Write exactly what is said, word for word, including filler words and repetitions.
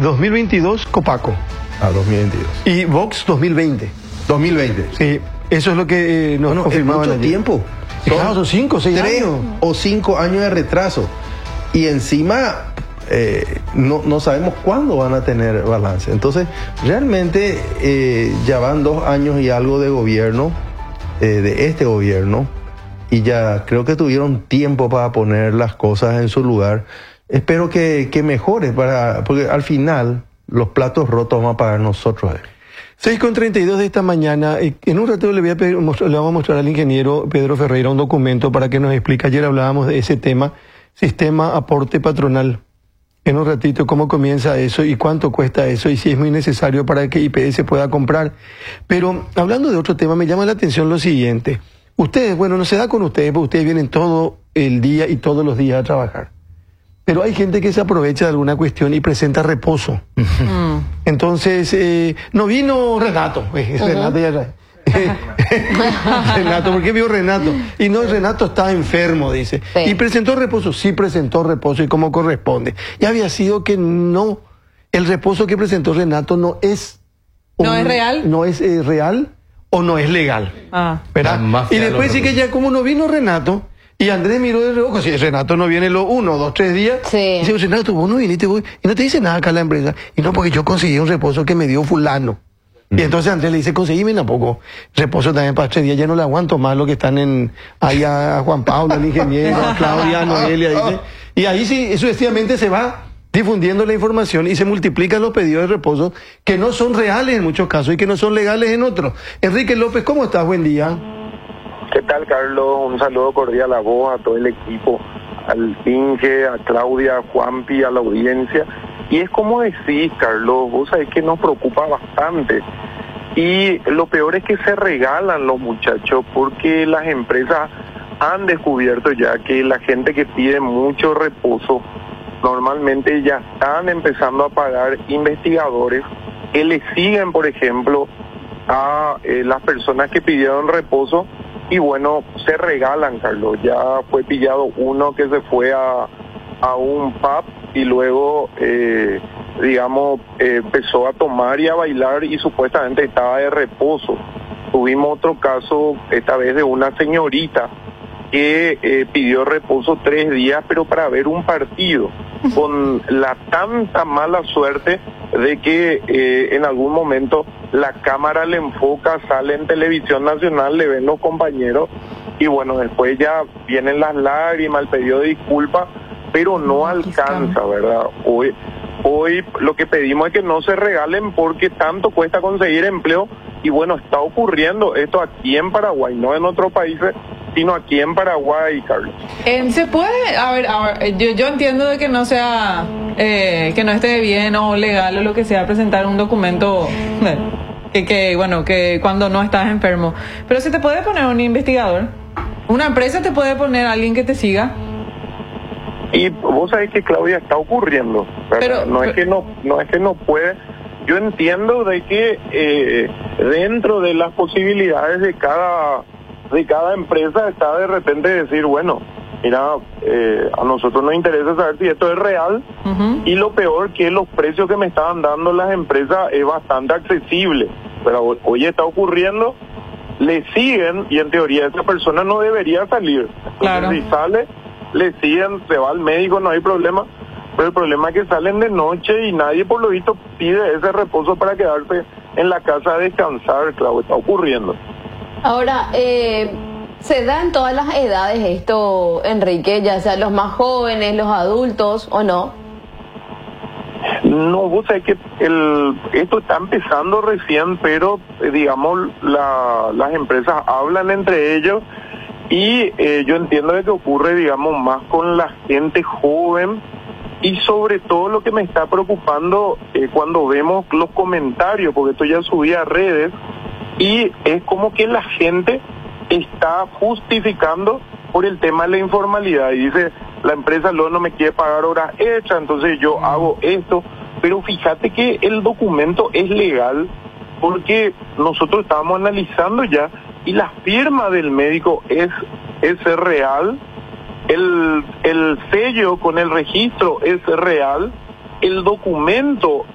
dos mil veintidós, Copaco. Ah, dos mil veintidós. Y Vox dos mil veinte. dos mil veinte. Sí, eso es lo que eh, nos bueno, confirmaban es mucho ayer. tiempo. Sí, claro, son cinco, seis tres años. o cinco años de retraso. Y encima eh, no, no sabemos cuándo van a tener balance. Entonces, realmente eh, ya van dos años y algo de gobierno, eh, de este gobierno, y ya creo que tuvieron tiempo para poner las cosas en su lugar. Espero que, que mejore, para, porque al final los platos rotos vamos a pagar nosotros. seis con treinta y dos de esta mañana. En un rato le, voy a pedir, le vamos a mostrar al ingeniero Pedro Ferreira un documento para que nos explique. Ayer hablábamos de ese tema, sistema aporte patronal. En un ratito cómo comienza eso y cuánto cuesta eso y si es muy necesario para que I P S pueda comprar. Pero hablando de otro tema, me llama la atención lo siguiente. Ustedes, bueno, no se da con ustedes, porque ustedes vienen todo el día y todos los días a trabajar. Pero hay gente que se aprovecha de alguna cuestión y presenta reposo. Mm. Entonces, eh, no vino Renato. Eh, uh-huh. Renato ya... Renato, ¿por qué vio Renato? Y no, Renato está enfermo, dice. Sí. Y presentó reposo. Sí presentó reposo y como corresponde. Y había sido que no, el reposo que presentó Renato no es... ¿No un, es real? No es eh, real o no es legal. Ah. ¿Verdad? Y después sí que ya como no vino Renato... Y Andrés miró de reojo, si Renato no viene los uno, dos, tres días, sí. Y dice, Renato, vos no viniste, vos, y no te dice nada acá la empresa. Y no, porque yo conseguí un reposo que me dio fulano. Mm. Y entonces Andrés le dice, conseguíme tampoco reposo también para tres días, ya no le aguanto más lo que están en, ahí a Juan Pablo, el ingeniero, a Claudia, a Noelia, dice. Y ahí sí, sucesivamente se va difundiendo la información y se multiplican los pedidos de reposo que no son reales en muchos casos y que no son legales en otros. Enrique López, ¿cómo estás? Buen día. ¿Qué tal, Carlos? Un saludo cordial a vos, a todo el equipo, al Pinche, a Claudia, a Juanpi, a la audiencia. Y es como decís, Carlos, vos sabés que nos preocupa bastante. Y lo peor es que se regalan los muchachos porque las empresas han descubierto ya que la gente que pide mucho reposo normalmente ya están empezando a pagar investigadores que le siguen, por ejemplo, a eh, las personas que pidieron reposo. Y bueno, se regalan, Carlos. Ya fue pillado uno que se fue a, a un pub y luego, eh, digamos, eh, empezó a tomar y a bailar y supuestamente estaba de reposo. Tuvimos otro caso, esta vez de una señorita que eh, pidió reposo tres días, pero para ver un partido, con la tanta mala suerte de que eh, en algún momento la cámara le enfoca, sale en televisión nacional, le ven los compañeros y bueno, después ya vienen las lágrimas, el pedido de disculpas, pero no alcanza, ¿verdad? Hoy, hoy lo que pedimos es que no se regalen porque tanto cuesta conseguir empleo y bueno, está ocurriendo esto aquí en Paraguay, no en otros países, sino aquí en Paraguay, Carlos. Eh, ¿Se puede? A ver, a ver yo, yo entiendo de que no sea, eh, que no esté bien o legal o lo que sea presentar un documento eh, que, que, bueno, que cuando no estás enfermo. Pero se te puede poner un investigador. Una empresa te puede poner a alguien que te siga. Y vos sabés que, Claudia, está ocurriendo, pero no es que no, no es que no puede. Yo entiendo de que eh, dentro de las posibilidades de cada de cada empresa está de repente decir, bueno, mira, eh, a nosotros nos interesa saber si esto es real, uh-huh. Y lo peor que los precios que me estaban dando las empresas es bastante accesible, pero hoy está ocurriendo, le siguen y en teoría esa persona no debería salir. Claro. Entonces, si sale, le siguen, se va al médico, no hay problema, pero el problema es que salen de noche y nadie por lo visto pide ese reposo para quedarse en la casa a descansar, claro, está ocurriendo. Ahora, eh, ¿se da en todas las edades esto, Enrique? Ya sea los más jóvenes, los adultos o no? No, vos sabés que el, esto está empezando recién, pero eh, digamos la, las empresas hablan entre ellos y eh, yo entiendo de que ocurre, digamos, más con la gente joven y sobre todo lo que me está preocupando eh, cuando vemos los comentarios, porque esto ya subí a redes, y es como que la gente está justificando por el tema de la informalidad y dice, la empresa luego no me quiere pagar horas extras, entonces yo hago esto, pero fíjate que el documento es legal porque nosotros estábamos analizando ya y la firma del médico es, es real, el, el sello con el registro es real, el documento